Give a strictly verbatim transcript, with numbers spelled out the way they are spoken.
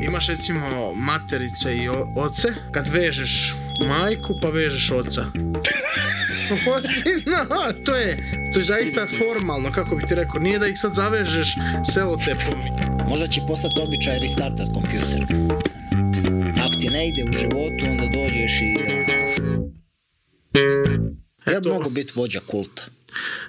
Imaš recimo materice i o- oce, kad vežeš majku pa vežeš oca. No, to je, to je zaista formalno, kako bi ti rekao, nije da ih sad zavežeš selotepom. Možda će postati običaj restartat kompjuter. Ako ti ne ide u životu, onda dođeš i... Ja bi Eto. mogu biti vođa kulta.